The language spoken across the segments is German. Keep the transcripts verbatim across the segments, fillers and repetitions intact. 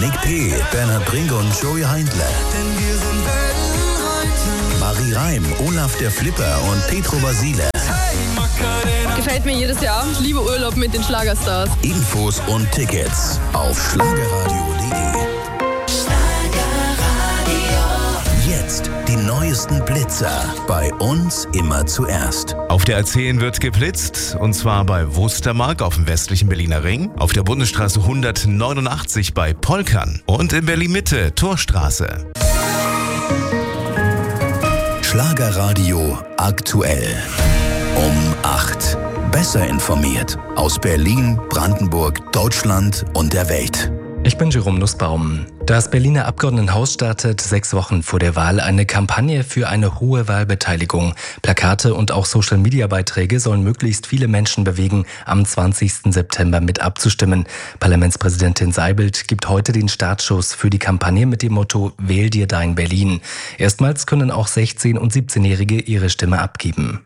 Nick P., Bernhard Brink und Joey Heindler. Marie Reim, Olaf der Flipper und Petro Basile. Gefällt mir jedes Jahr. Ich liebe Urlaub mit den Schlagerstars. Infos und Tickets auf schlagerradio punkt de. Jetzt die neuesten Blitzer. Bei uns immer zuerst. Auf der A zehn wird geblitzt, und zwar bei Wustermark auf dem westlichen Berliner Ring, auf der Bundesstraße hundertneunundachtzig bei Polkern und in Berlin-Mitte, Torstraße. Schlagerradio aktuell. Um acht. Besser informiert aus Berlin, Brandenburg, Deutschland und der Welt. Ich bin Jerome Nussbaum. Das Berliner Abgeordnetenhaus startet sechs Wochen vor der Wahl eine Kampagne für eine hohe Wahlbeteiligung. Plakate und auch Social-Media-Beiträge sollen möglichst viele Menschen bewegen, am zwanzigsten September mit abzustimmen. Parlamentspräsidentin Seibelt gibt heute den Startschuss für die Kampagne mit dem Motto „Wähl dir dein Berlin". Erstmals können auch sechzehn- und siebzehnjährige ihre Stimme abgeben.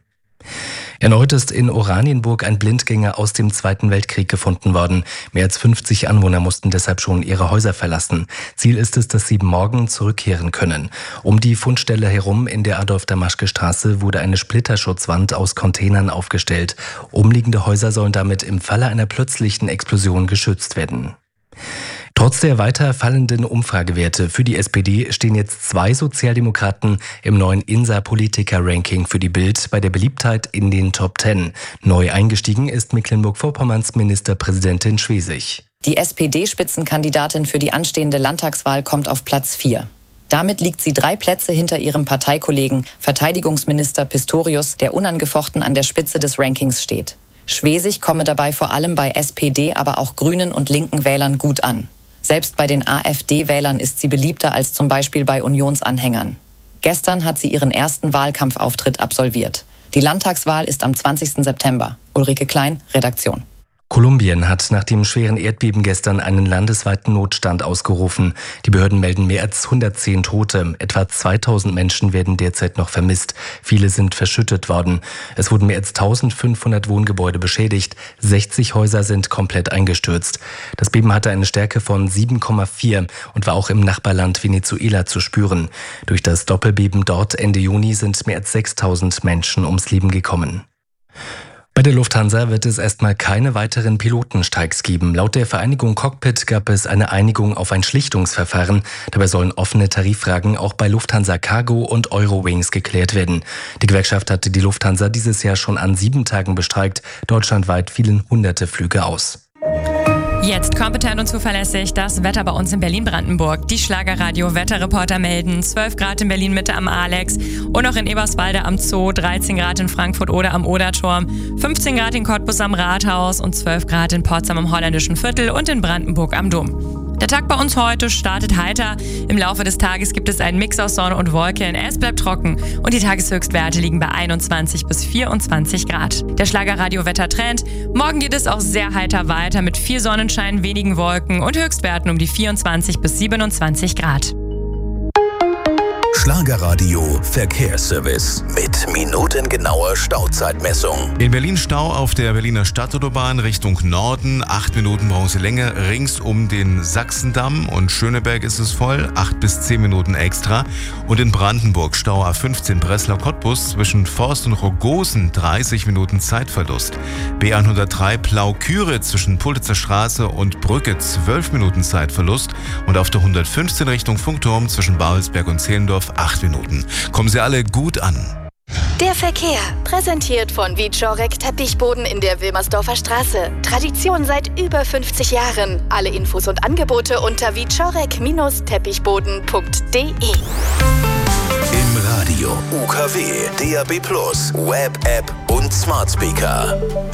Erneut ist in Oranienburg ein Blindgänger aus dem Zweiten Weltkrieg gefunden worden. Mehr als fünfzig Anwohner mussten deshalb schon ihre Häuser verlassen. Ziel ist es, dass sie morgen zurückkehren können. Um die Fundstelle herum in der Adolf-Damaschke-Straße wurde eine Splitterschutzwand aus Containern aufgestellt. Umliegende Häuser sollen damit im Falle einer plötzlichen Explosion geschützt werden. Trotz der weiter fallenden Umfragewerte für die S P D stehen jetzt zwei Sozialdemokraten im neuen I N S A-Politiker-Ranking für die Bild bei der Beliebtheit in den Top Ten. Neu eingestiegen ist Mecklenburg-Vorpommerns Ministerpräsidentin Schwesig. Die S P D-Spitzenkandidatin für die anstehende Landtagswahl kommt auf Platz vier. Damit liegt sie drei Plätze hinter ihrem Parteikollegen, Verteidigungsminister Pistorius, der unangefochten an der Spitze des Rankings steht. Schwesig komme dabei vor allem bei S P D, aber auch Grünen und linken Wählern gut an. Selbst bei den A f D-Wählern ist sie beliebter als zum Beispiel bei Unionsanhängern. Gestern hat sie ihren ersten Wahlkampfauftritt absolviert. Die Landtagswahl ist am zwanzigsten September. Ulrike Klein, Redaktion. Kolumbien hat nach dem schweren Erdbeben gestern einen landesweiten Notstand ausgerufen. Die Behörden melden mehr als hundertzehn Tote. Etwa zweitausend Menschen werden derzeit noch vermisst. Viele sind verschüttet worden. Es wurden mehr als eintausendfünfhundert Wohngebäude beschädigt. sechzig Häuser sind komplett eingestürzt. Das Beben hatte eine Stärke von sieben Komma vier und war auch im Nachbarland Venezuela zu spüren. Durch das Doppelbeben dort Ende Juni sind mehr als sechstausend Menschen ums Leben gekommen. Bei der Lufthansa wird es erstmal keine weiteren Pilotenstreiks geben. Laut der Vereinigung Cockpit gab es eine Einigung auf ein Schlichtungsverfahren. Dabei sollen offene Tarifragen auch bei Lufthansa Cargo und Eurowings geklärt werden. Die Gewerkschaft hatte die Lufthansa dieses Jahr schon an sieben Tagen bestreikt. Deutschlandweit fielen hunderte Flüge aus. Jetzt kompetent und zuverlässig das Wetter bei uns in Berlin-Brandenburg. Die Schlagerradio-Wetterreporter melden zwölf Grad in Berlin-Mitte am Alex und auch in Eberswalde am Zoo, dreizehn Grad in Frankfurt oder am Oderturm, fünfzehn Grad in Cottbus am Rathaus und zwölf Grad in Potsdam am Holländischen Viertel und in Brandenburg am Dom. Der Tag bei uns heute startet heiter. Im Laufe des Tages gibt es einen Mix aus Sonne und Wolken. Es bleibt trocken und die Tageshöchstwerte liegen bei einundzwanzig bis vierundzwanzig Grad. Der Schlagerradio-Wettertrend. Morgen geht es auch sehr heiter weiter mit viel Sonnenschein, wenigen Wolken und Höchstwerten um die vierundzwanzig bis siebenundzwanzig Grad. Schlagerradio Verkehrsservice mit minutengenauer Stauzeitmessung. In Berlin Stau auf der Berliner Stadtautobahn Richtung Norden. Acht Minuten brauchen Sie länger. Rings um den Sachsendamm und Schöneberg ist es voll. Acht bis zehn Minuten extra. Und in Brandenburg Stau A fünfzehn Breslau-Cottbus zwischen Forst und Rogosen. dreißig Minuten Zeitverlust. B hundertdrei Plau-Küritz zwischen Pulitzer Straße und Brücke. zwölf Minuten Zeitverlust. Und auf der hundertfünfzehn Richtung Funkturm zwischen Babelsberg und Zehlendorf acht Minuten. Kommen Sie alle gut an. Der Verkehr, präsentiert von Wieczorek Teppichboden in der Wilmersdorfer Straße. Tradition seit über fünfzig Jahren. Alle Infos und Angebote unter wieczorek Teppichboden punkt de. Im Radio, U K W, D A B plus, Web-App und Smart Speaker.